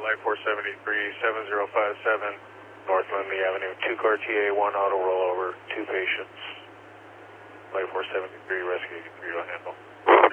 Light 473, 7057, North Lindley Avenue, 2-car TA, 1 auto rollover, 2 patients. Light 473, rescue 3 to handle.